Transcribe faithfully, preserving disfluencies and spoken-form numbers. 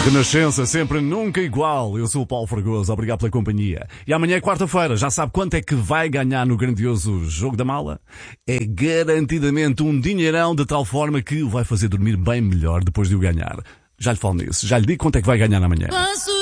Renascença, sempre, nunca igual. Eu sou o Paulo Fragoso, obrigado pela companhia. E amanhã é quarta-feira, já sabe quanto é que vai ganhar no grandioso Jogo da Mala? É garantidamente um dinheirão de tal forma que o vai fazer dormir bem melhor depois de o ganhar. Já lhe falo nisso, já lhe digo quanto é que vai ganhar amanhã. Passo